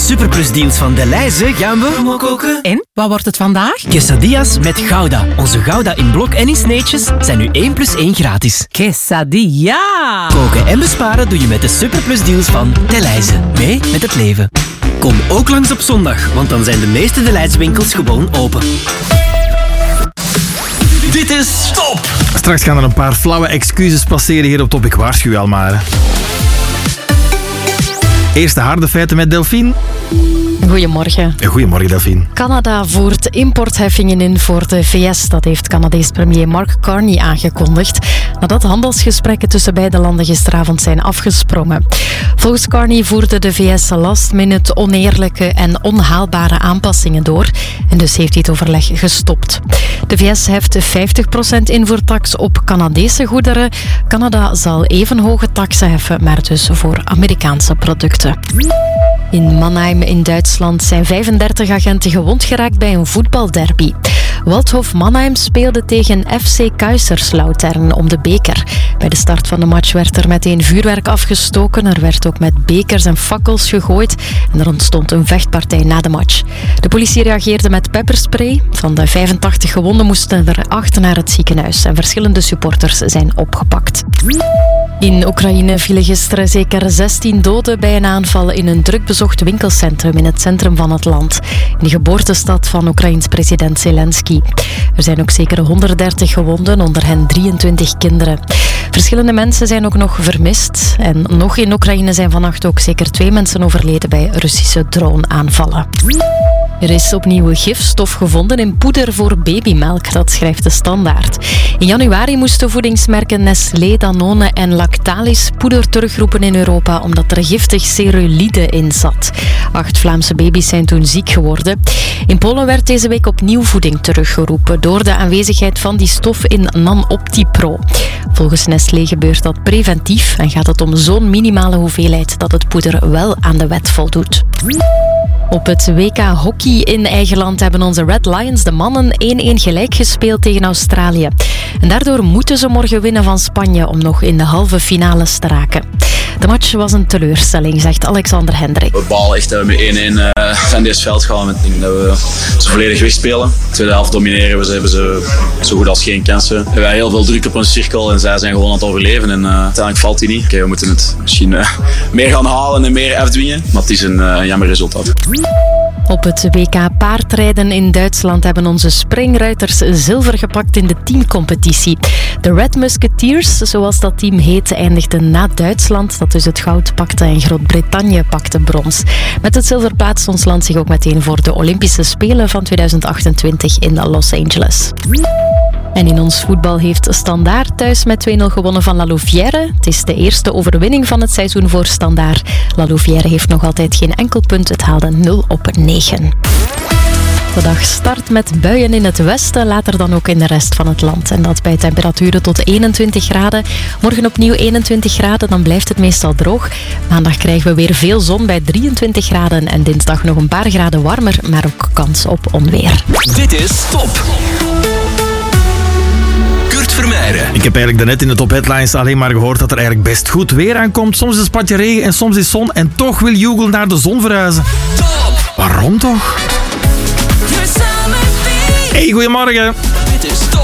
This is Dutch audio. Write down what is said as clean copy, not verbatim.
Superplus-deals van Delhaize gaan we koken. En, wat wordt het vandaag? Quesadillas met Gouda. Onze Gouda in blok en in sneetjes zijn nu 1 + 1 gratis. Quesadilla! Koken en besparen doe je met de Superplus-deals van Delhaize. Mee met het leven. Kom ook langs op zondag, want dan zijn de meeste Delhaize-winkels gewoon open. Dit is Top! Straks gaan er een paar flauwe excuses passeren hier op Top. Ik waarschuw je al maar. Eerst de harde feiten met Delphine. Goedemorgen. Goedemorgen, Delphine. Canada voert importheffingen in voor de VS. Dat heeft Canadees premier Mark Carney aangekondigd, nadat handelsgesprekken tussen beide landen gisteravond zijn afgesprongen. Volgens Carney voerde de VS last-minute oneerlijke en onhaalbare aanpassingen door. En dus heeft hij het overleg gestopt. De VS heft 50% invoertax op Canadese goederen. Canada zal even hoge taxen heffen, maar dus voor Amerikaanse producten. In Mannheim in Duitsland zijn 35 agenten gewond geraakt bij een voetbalderby. Waldhof Mannheim speelde tegen FC Kaiserslautern om de beker. Bij de start van de match werd er meteen vuurwerk afgestoken. Er werd ook met bekers en fakkels gegooid. En er ontstond een vechtpartij na de match. De politie reageerde met pepperspray. Van de 85 gewonden moesten er 8 naar het ziekenhuis. En verschillende supporters zijn opgepakt. In Oekraïne vielen gisteren zeker 16 doden bij een aanval in een drukbezocht winkelcentrum in het centrum van het land. In de geboortestad van Oekraïens president Zelensky. Er zijn ook zeker 130 gewonden, onder hen 23 kinderen. Verschillende mensen zijn ook nog vermist. En nog in Oekraïne zijn vannacht ook zeker 2 mensen overleden bij Russische droneaanvallen. Er is opnieuw gifstof gevonden in poeder voor babymelk, dat schrijft de Standaard. In januari moesten voedingsmerken Nestlé, Danone en Lactalis poeder terugroepen in Europa omdat er giftig cerulide in zat. 8 Vlaamse baby's zijn toen ziek geworden. In Polen werd deze week opnieuw voeding teruggeroepen door de aanwezigheid van die stof in NanOptiPro. Volgens Nestlé gebeurt dat preventief en gaat het om zo'n minimale hoeveelheid dat het poeder wel aan de wet voldoet. Op het WK Hockey in eigen land hebben onze Red Lions, de mannen, 1-1 gelijk gespeeld tegen Australië. En daardoor moeten ze morgen winnen van Spanje om nog in de halve finales te raken. De match was een teleurstelling, zegt Alexander Hendrik. We balen echt met 1-1 van dit veld gaan. Ik denk dat we ze volledig wegspelen. De tweede helft domineren we, ze hebben ze zo goed als geen kansen. We hebben heel veel druk op een cirkel en zij zijn gewoon aan het overleven. En uiteindelijk valt hij niet. Oké, we moeten het misschien meer gaan halen en meer afdwingen. Maar het is een jammer resultaat. Op het WK paardrijden in Duitsland hebben onze springruiters zilver gepakt in de teamcompetitie. De Red Musketeers, zoals dat team heet, eindigden na Duitsland, dat dus het goud pakte, en Groot-Brittannië pakte brons. Met het zilver plaatst ons land zich ook meteen voor de Olympische Spelen van 2028 in Los Angeles. En in ons voetbal heeft Standaard thuis met 2-0 gewonnen van La Louvière. Het is de eerste overwinning van het seizoen voor Standaard. La Louvière heeft nog altijd geen enkel punt. Het haalde 0-9. De dag start met buien in het westen, later dan ook in de rest van het land. En dat bij temperaturen tot 21 graden. Morgen opnieuw 21 graden, dan blijft het meestal droog. Maandag krijgen we weer veel zon bij 23 graden. En dinsdag nog een paar graden warmer, maar ook kans op onweer. Dit is Top! Vermijden. Ik heb eigenlijk daarnet in de Top Headlines alleen maar gehoord dat er eigenlijk best goed weer aankomt. Soms is het spatje regen en soms is zon. En toch wil Joegel naar de zon verhuizen. Top! Waarom toch? Hey, goedemorgen.